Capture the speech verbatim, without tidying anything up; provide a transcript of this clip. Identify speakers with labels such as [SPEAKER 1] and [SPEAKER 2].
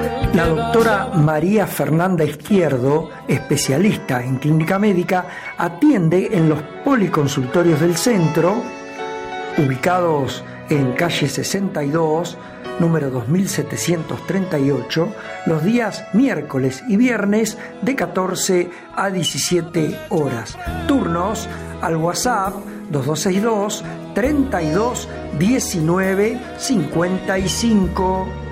[SPEAKER 1] La doctora María Fernanda Izquierdo, especialista en clínica médica, atiende en los policonsultorios del centro, ubicados en calle sesenta y dos, número dos mil setecientos treinta y ocho, los días miércoles y viernes de catorce a diecisiete horas. Turnos al WhatsApp dos dos seis dos, treinta y dos, diecinueve, cincuenta y cinco.